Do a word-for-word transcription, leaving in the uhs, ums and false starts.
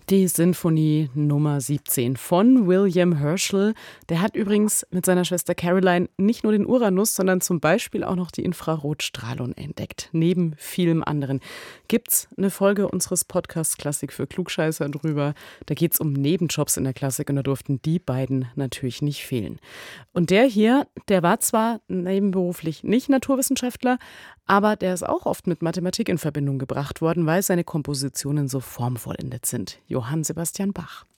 Die Sinfonie Nummer siebzehn von William Herschel. Der hat übrigens mit seiner Schwester Caroline nicht nur den Uranus, sondern zum Beispiel auch noch die Infrarotstrahlung entdeckt. Neben vielem anderen gibt's eine Folge unseres Podcasts Klassik für Klugscheißer drüber. Da geht's um Nebenjobs in der Klassik und da durften die beiden natürlich nicht fehlen. Und der hier, der war zwar nebenberuflich nicht Naturwissenschaftler, aber der ist auch oft mit Mathematik in Verbindung gebracht worden, weil seine Kompositionen so formvollendet sind. Johann Sebastian Bach.